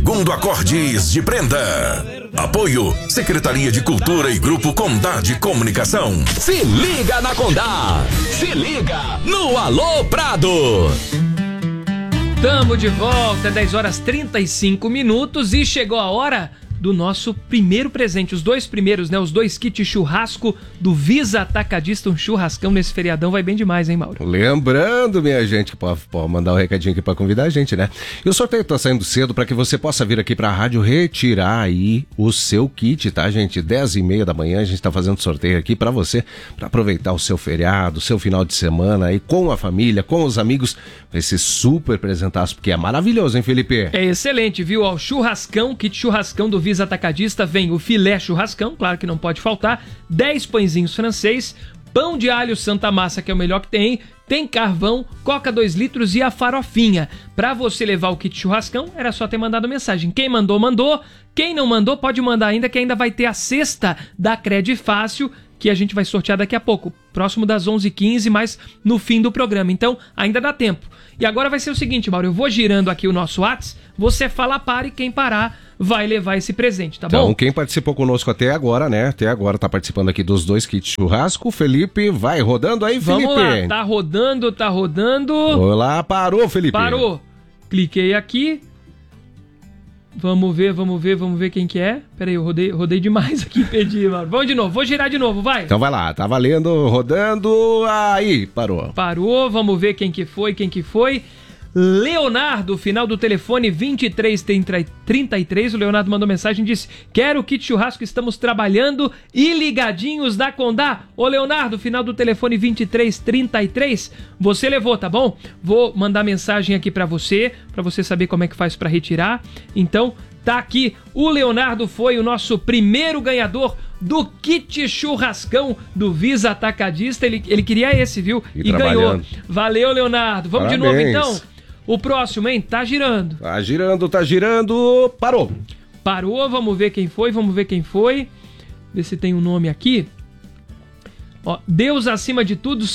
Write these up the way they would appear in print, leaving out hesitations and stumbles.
Segundo Acordes de Prenda. Apoio Secretaria de Cultura e Grupo Condá de Comunicação. Se liga na Condá. Se liga no Alô Prado. Tamo de volta, 10h35 e chegou a hora do nosso primeiro presente, os dois primeiros, né? Os dois kits churrasco do Visa Atacadista, um churrascão nesse feriadão, vai bem demais, hein, Mauro? Lembrando, minha gente, que pode mandar um recadinho aqui pra convidar a gente, né? E o sorteio tá saindo cedo pra que você possa vir aqui pra rádio retirar aí o seu kit, tá, gente? 10h30 da manhã a gente tá fazendo sorteio aqui pra você, pra aproveitar o seu feriado, o seu final de semana aí com a família, com os amigos, vai ser super presentaço, porque é maravilhoso, hein, Felipe? É excelente, viu? Ó, o churrascão, kit churrascão do Visa Atacadista, vem o filé churrascão, claro que não pode faltar, 10 pãezinhos francês, pão de alho Santa Massa, que é o melhor que tem carvão, coca 2 litros e a farofinha. Pra você levar o kit churrascão, era só ter mandado mensagem. Quem mandou, mandou. Quem não mandou, pode mandar ainda, que ainda vai ter a cesta da Cred Fácil, que a gente vai sortear daqui a pouco, próximo das 11h15, mas no fim do programa. Então, ainda dá tempo. E agora vai ser o seguinte, Mauro, eu vou girando aqui o nosso WhatsApp, você fala para e quem parar vai levar esse presente, tá bom? Então, quem participou conosco até agora, né? Até agora tá participando aqui dos dois kits churrasco. Felipe, vai rodando aí, Felipe. Vamos lá, tá rodando. Olá, parou, Felipe. Parou. Cliquei aqui. Vamos ver quem que é. Pera aí, eu rodei demais aqui, perdi, mano. Vamos de novo, vou girar de novo, vai. Então vai lá, tá valendo, rodando, aí, parou. Parou, vamos ver quem que foi. Leonardo, final do telefone 2333. O Leonardo mandou mensagem e disse: quero o kit churrasco, estamos trabalhando e ligadinhos da Condá. Ô Leonardo, final do telefone 2333. Você levou, tá bom? Vou mandar mensagem aqui pra você saber como é que faz pra retirar. Então, tá aqui. O Leonardo foi o nosso primeiro ganhador do kit churrascão do Visa Atacadista. Ele queria esse, viu? E ganhou. Valeu, Leonardo. Vamos Parabéns. de novo, então? O próximo, hein? Tá girando. Tá girando. Parou. Parou, vamos ver quem foi. Ver se tem um nome aqui. Ó, Deus acima de tudo,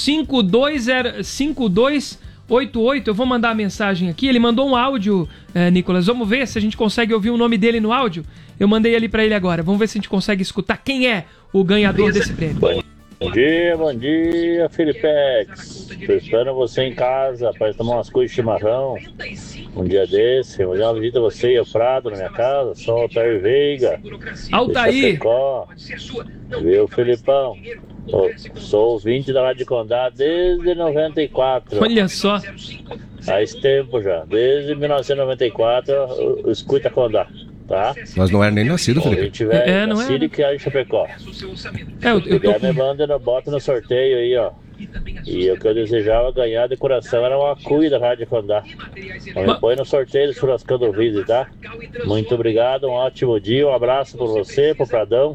5288. Eu vou mandar a mensagem aqui. Ele mandou um áudio, Nicolas. Vamos ver se a gente consegue ouvir o nome dele no áudio. Eu mandei ali pra ele agora. Vamos ver se a gente consegue escutar quem é o ganhador desse prêmio. Bom dia, Felipex. Tô esperando você em casa para tomar umas coisas de chimarrão. Um dia desse, eu vou dar uma visita a você e o Prado na minha casa. Sou o Altair Veiga. Altair! Viu, Felipão? Sou ouvinte da Rádio Condá desde 94. Olha só. Faz tempo já. Desde 1994 eu escuto a Condá. Tá? Nós não era nem nascido, Felipe. Se tiver não nascido é. que é em Chapecó. Eu tô Me manda, bota no sorteio aí, ó. E o que eu desejava ganhar de coração era uma cuia da Rádio Condá. Então me põe no sorteio do churrascão do Visa, tá? Muito obrigado, um ótimo dia, um abraço por você, pro Pradão.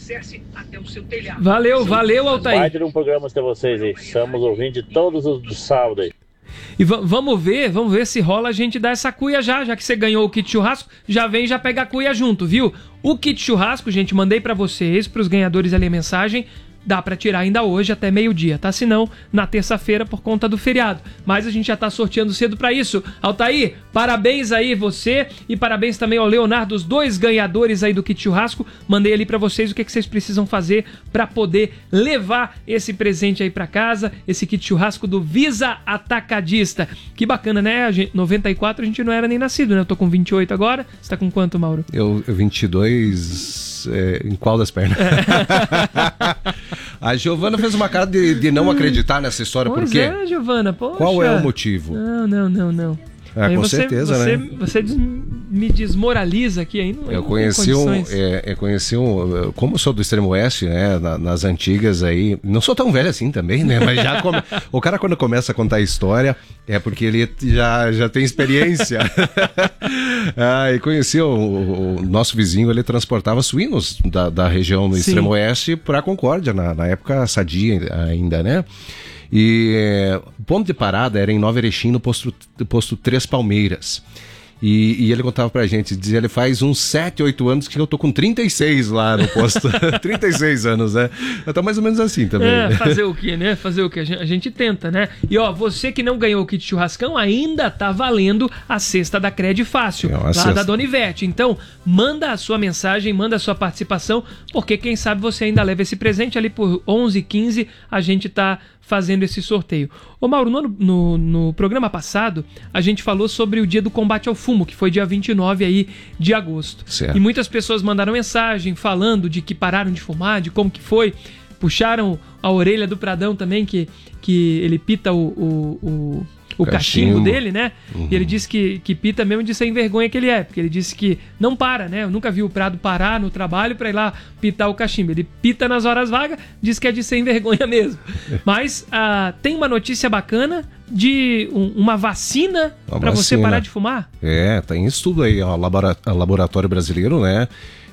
Valeu, Altair. Vai ter um programa de vocês aí. Estamos ouvindo todos os sábados aí. E vamos ver se rola a gente dar essa cuia já que você ganhou o kit churrasco, já vem já pega a cuia junto, viu? O kit churrasco, gente, mandei pra vocês, pros ganhadores ali a mensagem, dá pra tirar ainda hoje até meio-dia, tá? Se não, na terça-feira por conta do feriado. Mas a gente já tá sorteando cedo pra isso. Altair, parabéns aí você e parabéns também ao Leonardo, os dois ganhadores aí do kit churrasco. Mandei ali pra vocês o que vocês precisam fazer pra poder levar esse presente aí pra casa, esse kit churrasco do Visa Atacadista. Que bacana, né? 94 a gente não era nem nascido, né? Eu tô com 28 agora. Você tá com quanto, Mauro? Eu 22... em qual das pernas? A Giovana fez uma cara de não acreditar nessa história, por quê? Pois é, Giovana, poxa. Qual é o motivo? Não. Com certeza, né? Você me desmoraliza aqui aí. Eu conheci como eu sou do extremo oeste, né? Nas antigas aí, não sou tão velho assim também, né? Mas já o cara quando começa a contar a história é porque ele já tem experiência. E conheci o nosso vizinho, ele transportava suínos da região do extremo oeste para Concórdia, na época sadia ainda, né? E o ponto de parada era em Nova Erechim, no posto Três Palmeiras. E ele contava pra gente, dizia, ele faz uns 7, 8 anos que eu tô com 36 lá no posto. 36 anos, né? Tá mais ou menos assim também. Fazer o quê, né? Fazer o quê? A gente tenta, né? E ó, você que não ganhou o kit churrascão, ainda tá valendo a cesta da Cred Fácil, lá da Dona Ivete. Então, manda a sua mensagem, manda a sua participação, porque quem sabe você ainda leva esse presente ali por 11h15, a gente tá fazendo esse sorteio. Ô Mauro, no programa passado, a gente falou sobre o dia do combate ao fumo, que foi dia 29 aí de agosto. Certo. E muitas pessoas mandaram mensagem falando de que pararam de fumar, de como que foi. Puxaram a orelha do Pradão também, que ele pita o cachimbo dele, né? Uhum. E ele disse que pita mesmo de sem vergonha que ele é, porque ele disse que não para, né? Eu nunca vi o Prado parar no trabalho pra ir lá pitar o cachimbo. Ele pita nas horas vagas, diz que é de sem vergonha mesmo. Mas tem uma notícia bacana de uma vacina pra você parar de fumar? Tem estudo aí, ó, laboratório brasileiro, né?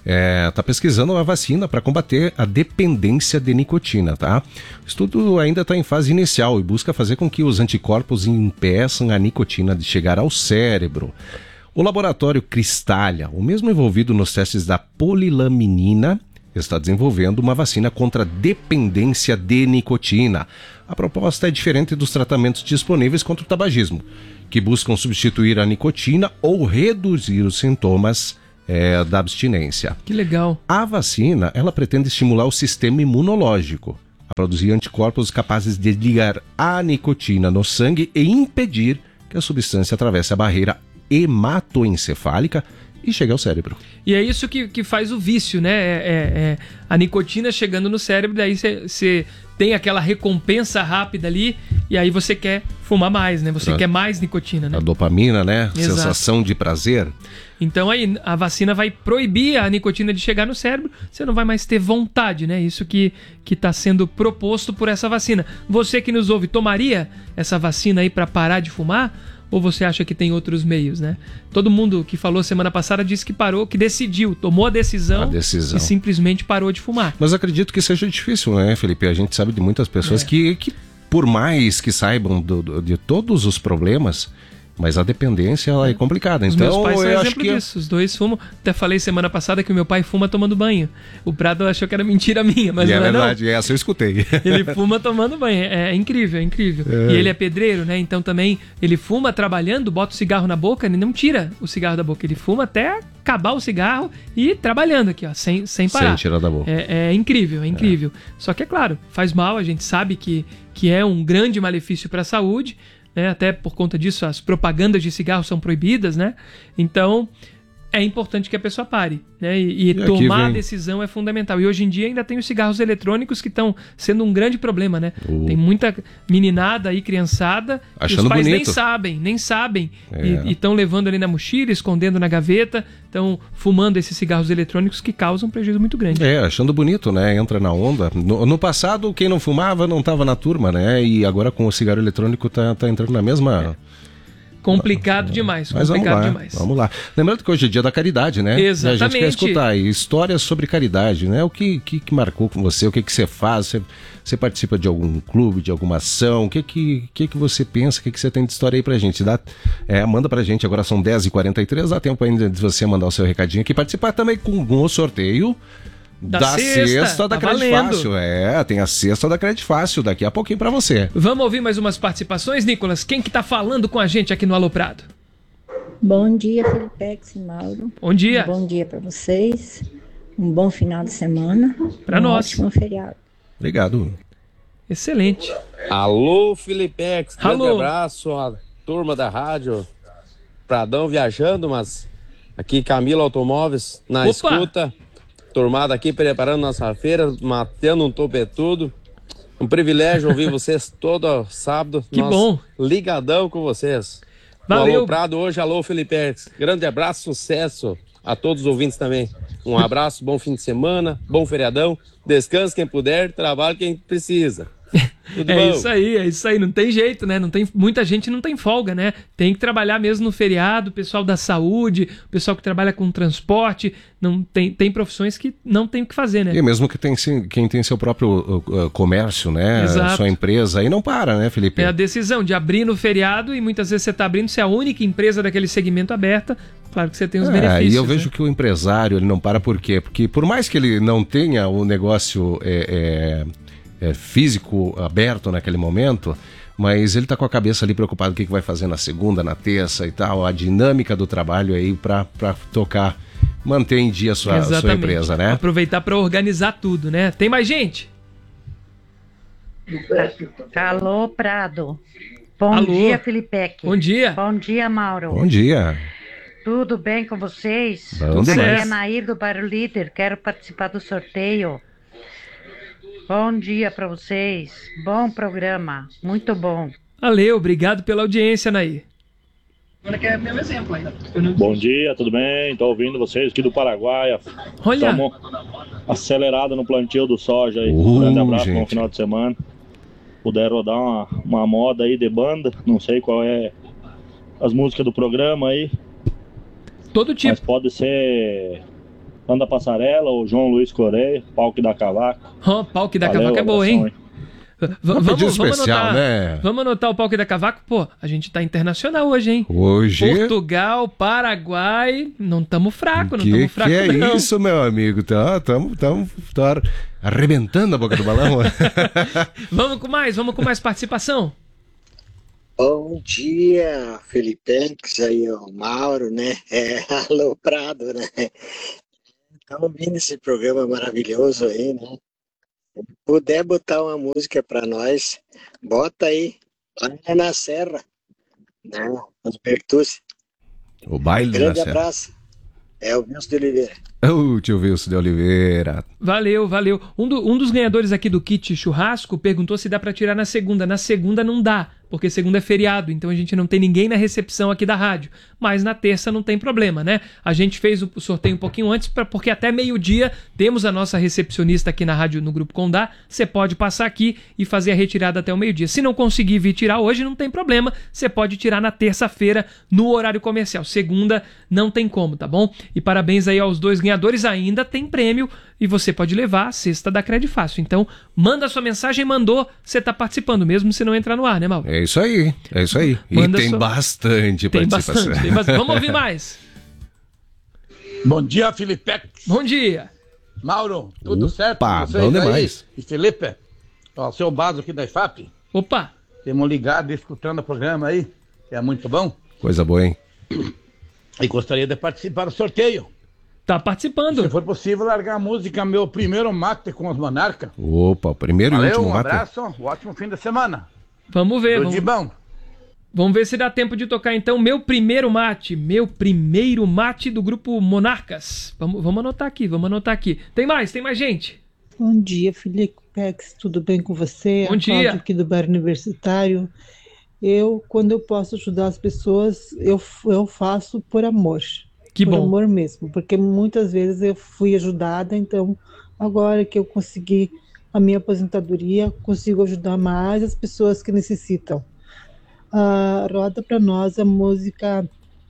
Tá pesquisando uma vacina para combater a dependência de nicotina, tá? O estudo ainda está em fase inicial e busca fazer com que os anticorpos impeçam a nicotina de chegar ao cérebro. O laboratório Cristália, o mesmo envolvido nos testes da polilaminina, está desenvolvendo uma vacina contra a dependência de nicotina. A proposta é diferente dos tratamentos disponíveis contra o tabagismo, que buscam substituir a nicotina ou reduzir os sintomas da abstinência. Que legal. A vacina, ela pretende estimular o sistema imunológico a produzir anticorpos capazes de ligar a nicotina no sangue e impedir que a substância atravesse a barreira hematoencefálica e chegue ao cérebro. E é isso que faz o vício, né? A nicotina chegando no cérebro, daí você tem aquela recompensa rápida ali e aí você quer fumar mais, né? Você quer mais nicotina, né? A dopamina, né? Exato. Sensação de prazer. Então aí a vacina vai proibir a nicotina de chegar no cérebro, você não vai mais ter vontade, né? Isso que está sendo proposto por essa vacina. Você que nos ouve, tomaria essa vacina aí para parar de fumar? Ou você acha que tem outros meios, né? Todo mundo que falou semana passada disse que parou, que decidiu, tomou a decisão. E simplesmente parou de fumar. Mas acredito que seja difícil, né, Felipe? A gente sabe de muitas pessoas que por mais que saibam de todos os problemas, mas a dependência ela é complicada. Então, os meus pais são exemplo disso. Os dois fumam. Até falei semana passada que o meu pai fuma tomando banho. O Prado achou que era mentira minha, mas não é verdade, não. Essa eu escutei. Ele fuma tomando banho. É incrível, é incrível. E ele é pedreiro, né? Então também ele fuma trabalhando, bota o cigarro na boca, ele não tira o cigarro da boca. Ele fuma até acabar o cigarro e trabalhando aqui, ó, sem parar. Sem tirar da boca. É incrível, é incrível. Só que é claro, faz mal, a gente sabe que é um grande malefício para a saúde, né? Até por conta disso as propagandas de cigarro são proibidas, né? Então é importante que a pessoa pare, né? E tomar a decisão é fundamental. E hoje em dia ainda tem os cigarros eletrônicos que estão sendo um grande problema, né? Tem muita meninada aí, criançada, que os pais bonito. nem sabem e estão levando ali na mochila, escondendo na gaveta, estão fumando esses cigarros eletrônicos que causam prejuízo muito grande. Achando bonito, né? Entra na onda. No passado, quem não fumava não estava na turma, né? E agora com o cigarro eletrônico tá entrando na mesma... Complicado demais, mas complicado demais. Vamos lá. Lembrando que hoje é dia da caridade, né? Exatamente. A gente quer escutar histórias sobre caridade, né? O que marcou com você, o que você faz, você participa de algum clube, de alguma ação, o que você pensa, o que você tem de história aí pra gente? Manda pra gente, agora são 10h43, dá tempo ainda de você mandar o seu recadinho aqui, participar também com o sorteio da cesta da Cred Fácil. Tem a cesta da Cred Fácil daqui a pouquinho pra você. Vamos ouvir mais umas participações, Nicolas? Quem que tá falando com a gente aqui no Alô Prado? Bom dia, Felipex e Mauro. Bom dia. Bom dia pra vocês. Um bom final de semana. Pra nós. Ótimo feriado. Obrigado. Excelente. Alô, Felipex. Grande Alô. abraço à turma da rádio. Pradão viajando, mas aqui Camila Automóveis na escuta. Turmada aqui preparando nossa feira, matando um topetudo. Um privilégio ouvir vocês todo sábado. Que bom. Ligadão com vocês. Valeu. Alô Prado hoje, alô Felipex. Grande abraço, sucesso a todos os ouvintes também. Um abraço, bom fim de semana, bom feriadão. Descanse quem puder, trabalhe quem precisa. É isso aí, não tem jeito, né? Muita gente não tem folga, né? Tem que trabalhar mesmo no feriado, o pessoal da saúde, o pessoal que trabalha com transporte, não tem profissões que não tem o que fazer, né? E mesmo que quem tem seu próprio comércio, né? Exato. Sua empresa, aí não para, né, Felipe? É a decisão de abrir no feriado e muitas vezes você está abrindo, se é a única empresa daquele segmento aberta, claro que você tem os benefícios. E eu vejo que o empresário, ele não para por quê? Porque por mais que ele não tenha o negócio físico aberto naquele momento, mas ele está com a cabeça ali preocupado o que vai fazer na segunda, na terça e tal, a dinâmica do trabalho aí para tocar, manter em dia a sua empresa, né? Aproveitar para organizar tudo, né? Tem mais gente? Alô, Prado. Bom Alô. dia, Filipec. Bom dia. Bom dia, Mauro. Bom dia. Tudo bem com vocês? Bom Aqui demais. é Nair do Bairro Líder. Quero participar do sorteio. Bom dia para vocês. Bom programa. Muito bom. Valeu, obrigado pela audiência, Nair. Bom dia, tudo bem? Tô ouvindo vocês aqui do Paraguai. Olha. Estamos acelerados no plantio do soja aí. Grande abraço, bom final de semana. Puder rodar uma moda aí de banda, não sei qual é as músicas do programa aí. Todo tipo. Mas pode ser Banda Passarela ou João Luiz Correia, Pau que dá Cavaco. Pau que dá Cavaco é boa, hein? Vamos especial, anotar, né? Vamos anotar o Pau que dá Cavaco. Pô, a gente tá internacional hoje, hein? Hoje... Portugal, Paraguai, não tamo fraco, não tamo fraco que não. É isso, meu amigo? Tamo arrebentando a boca do balão. Vamos com mais participação. Bom dia, Felipe, aí é o Mauro, né? Alô, Prado, né? Estamos ouvindo esse programa maravilhoso aí, né? Se puder botar uma música para nós, bota aí, lá na Serra, né? Os Bertucci. O baile Grande da Serra. abraço. É o Wilson de Oliveira. O tio Wilson de Oliveira. Valeu. Um dos ganhadores aqui do kit churrasco perguntou se dá pra tirar na segunda. Na segunda não dá, porque segunda é feriado, então a gente não tem ninguém na recepção aqui da rádio. Mas na terça não tem problema, né? A gente fez o sorteio um pouquinho antes, porque até meio-dia temos a nossa recepcionista aqui na rádio, no Grupo Condá. Você pode passar aqui e fazer a retirada até o meio-dia. Se não conseguir vir tirar hoje, não tem problema. Você pode tirar na terça-feira, no horário comercial. Segunda não tem como, tá bom? E parabéns aí aos dois ganhadores. Ainda tem prêmio e você pode levar a cesta da Credifácil. Então, manda sua mensagem, mandou, você tá participando, mesmo se não entrar no ar, né, Mauro? É isso aí. Manda e tem bastante participação. Tem bastante. Vamos ouvir mais. Bom dia, Felipe. Bom dia. Mauro, tudo certo com vocês bom aí? demais. E Felipe, ó, seu Baso aqui da IFAP. Opa. Temos ligado e escutando o programa aí, é muito bom. Coisa boa, hein? E gostaria de participar do sorteio. Tá participando. Se for possível, largar a música Meu Primeiro Mate com os Monarca. Opa, o primeiro Valeu, e último um mate. abraço, um ótimo fim de semana. Vamos ver. Tudo de bom. Vamos ver se dá tempo de tocar então Meu Primeiro Mate do grupo Monarcas. Vamos anotar aqui. Tem mais gente. Bom dia, Felipe Pex, tudo bem com você? Bom dia. Cláudia aqui do Bairro Universitário. Quando eu posso ajudar as pessoas, eu faço por amor. Que por bom. Amor mesmo, porque muitas vezes eu fui ajudada, então agora que eu consegui a minha aposentadoria, consigo ajudar mais as pessoas que necessitam. Roda para nós a música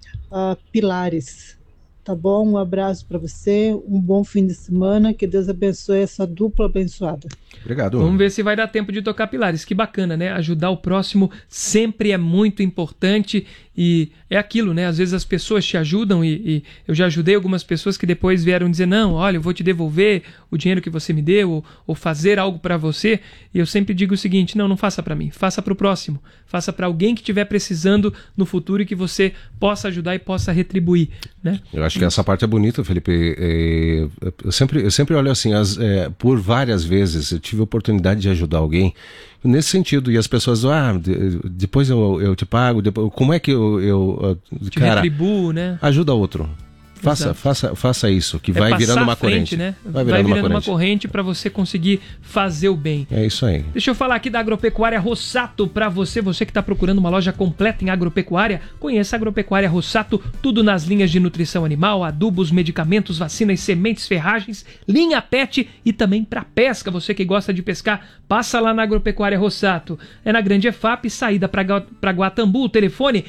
Pilares, tá bom? Um abraço para você, um bom fim de semana, que Deus abençoe essa dupla abençoada. Obrigado. Vamos ver se vai dar tempo de tocar Pilares. Que bacana, né? Ajudar o próximo sempre é muito importante e é aquilo, né? Às vezes as pessoas te ajudam e eu já ajudei algumas pessoas que depois vieram dizer, não, olha, eu vou te devolver o dinheiro que você me deu ou fazer algo para você. E eu sempre digo o seguinte, não faça para mim, faça para o próximo. Faça para alguém que estiver precisando no futuro e que você possa ajudar e possa retribuir, né? Eu acho que essa parte é bonita, Felipe. Eu sempre olho assim, por várias vezes eu tive a oportunidade de ajudar alguém nesse sentido, e as pessoas, depois eu te pago, como é que eu te retribuo, né? Ajuda outro. Faça isso, que vai virando uma corrente. Né? Vai virando uma corrente para você conseguir fazer o bem. É isso aí. Deixa eu falar aqui da Agropecuária Rossato para você que está procurando uma loja completa em agropecuária. Conheça a Agropecuária Rossato, tudo nas linhas de nutrição animal, adubos, medicamentos, vacinas, sementes, ferragens, linha pet e também para pesca. Você que gosta de pescar, passa lá na Agropecuária Rossato. É na Grande EFAP, saída para Guatambu. O telefone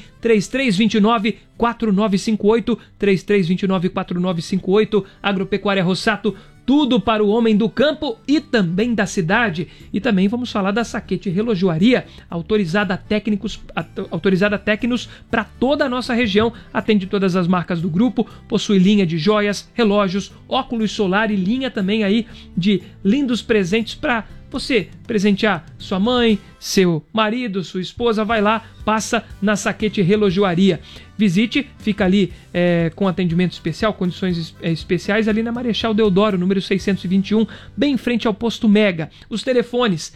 3329-4958, 3329-4958, Agropecuária Rossato, tudo para o homem do campo e também da cidade. E também vamos falar da Saquete Relojoaria, autorizada a técnicos para toda a nossa região, atende todas as marcas do grupo, possui linha de joias, relógios, óculos solar e linha também aí de lindos presentes para você presentear sua mãe, seu marido, sua esposa. Vai lá, passa na Saquete Relojoaria. Visite, fica ali com atendimento especial, condições especiais, ali na Marechal Deodoro, número 621, bem em frente ao Posto Mega. Os telefones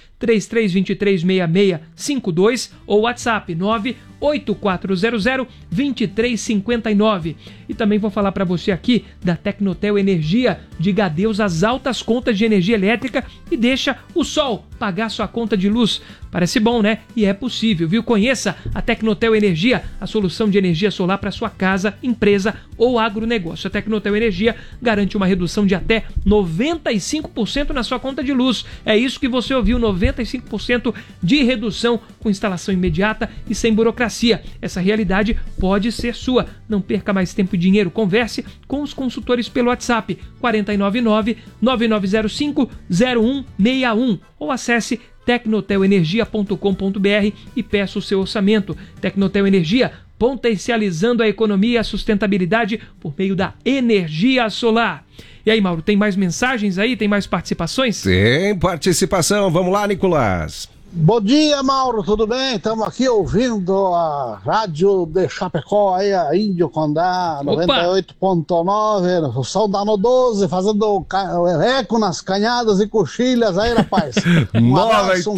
33236652 ou WhatsApp 98400-2359. E também vou falar para você aqui da Tecnotel Energia. Diga adeus às altas contas de energia elétrica e deixa o sol pagar sua conta de luz. Parece bom, né? E é possível, viu? Conheça a Tecnotel Energia, a solução de energia solar para sua casa, empresa ou agronegócio. A Tecnotel Energia garante uma redução de até 95% na sua conta de luz. É isso que você ouviu, 95% de redução com instalação imediata e sem burocracia. Essa realidade pode ser sua. Não perca mais tempo e dinheiro. Converse com os consultores pelo WhatsApp 499-9905-0161 ou acesse tecnotelenergia.com.br e peça o seu orçamento. Tecnotel Energia, potencializando a economia e a sustentabilidade por meio da energia solar. E aí, Mauro, tem mais mensagens aí? Tem mais participações? Tem participação. Vamos lá, Nicolás. Bom dia, Mauro, tudo bem? Estamos aqui ouvindo a rádio de Chapecó, aí, a Índio Condá, 98.9, o som da No 12, fazendo eco nas canhadas e coxilhas aí, rapaz. Um abraço,